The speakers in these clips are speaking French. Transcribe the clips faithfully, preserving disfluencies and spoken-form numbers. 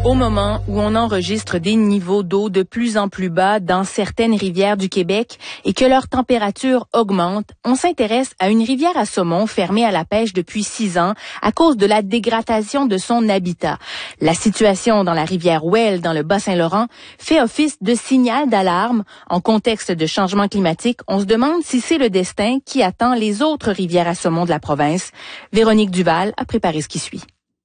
Au moment où on enregistre des niveaux d'eau de plus en plus bas dans certaines rivières du Québec et que leur température augmente, on s'intéresse à une rivière à saumon fermée à la pêche depuis six ans à cause de la dégradation de son habitat. La situation dans la rivière Ouelle, dans le Bas-Saint-Laurent, fait office de signal d'alarme. En contexte de changement climatique, on se demande si c'est le destin qui attend les autres rivières à saumon de la province. Véronique Duval a préparé ce qui suit.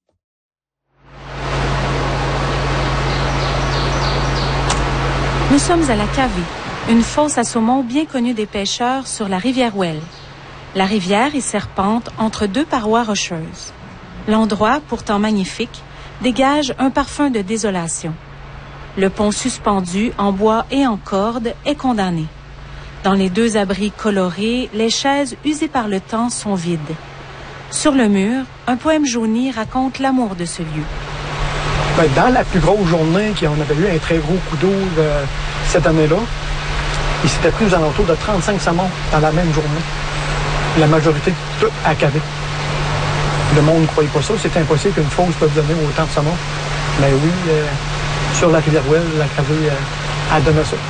Nous sommes à la Cavée, une fosse à saumon bien connue des pêcheurs sur la rivière Ouelle. La rivière y serpente entre deux parois rocheuses. L'endroit, pourtant magnifique, dégage un parfum de désolation. Le pont suspendu en bois et en corde est condamné. Dans les deux abris colorés, les chaises usées par le temps sont vides. Sur le mur, un poème jauni raconte l'amour de ce lieu. Dans la plus grosse journée, on avait eu un très gros coup d'eau euh, cette année-là, il s'était pris aux alentours de trente-cinq saumons dans la même journée. La majorité, tout à Cavé. Le monde ne croyait pas ça. C'était impossible qu'une fosse puisse donner autant de saumons. Mais oui, euh, sur la rivière Ouelle, la Cavé euh, a donné ça.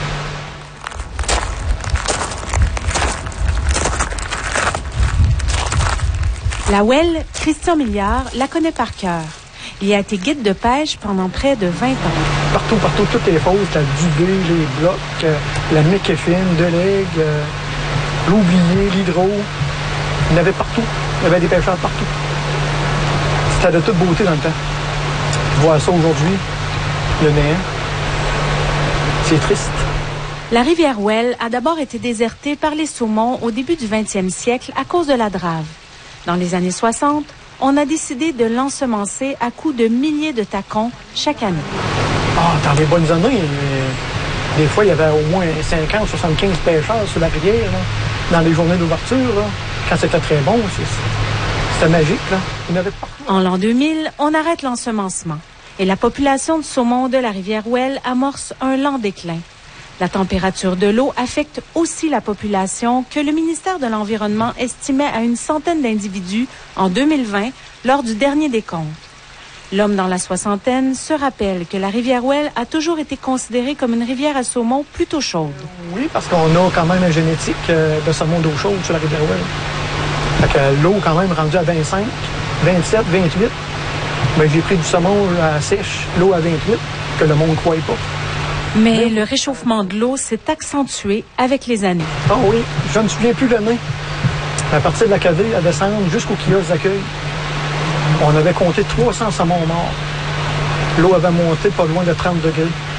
La Ouelle, Christian Milliard la connaît par cœur. Il a été guide de pêche pendant près de vingt ans. Partout, partout, toutes les fosses, la Dubé, les Blocs, euh, la McKiffin, Delegue, euh, l'Oublié, l'Hydro. Il y en avait partout. Il y avait des pêcheurs partout. C'était de toute beauté dans le temps. Voir ça aujourd'hui, le néant, c'est triste. La rivière Ouelle a d'abord été désertée par les saumons au début du vingtième siècle à cause de la drave. Dans les années soixante, on a décidé de l'ensemencer à coups de milliers de tacons chaque année. Ah, dans les bonnes années, euh, des fois, il y avait au moins cinquante, soixante-quinze pêcheurs sur la rivière, là, dans les journées d'ouverture. Là, quand c'était très bon, c'était magique. Là. Il y en avait partout. En l'an deux mille, on arrête l'ensemencement et la population de saumon de la rivière Ouelle amorce un lent déclin. La température de l'eau affecte aussi la population que le ministère de l'Environnement estimait à une centaine d'individus en deux mille vingt lors du dernier décompte. L'homme dans la soixantaine se rappelle que la rivière Ouelle a toujours été considérée comme une rivière à saumon plutôt chaude. Oui, parce qu'on a quand même une génétique de saumon d'eau chaude sur la rivière Ouelle. Fait que l'eau quand même rendue à vingt-cinq, vingt-sept, vingt-huit. Ben, j'ai pris du saumon à sèche, l'eau à vingt-huit, que le monde ne croyait pas. Mais le réchauffement de l'eau s'est accentué avec les années. Ah oui, je ne me souviens plus de l'année. À partir de la Cavée, à descendre jusqu'au kiosque d'accueil, on avait compté trois cents saumons morts. L'eau avait monté pas loin de trente degrés.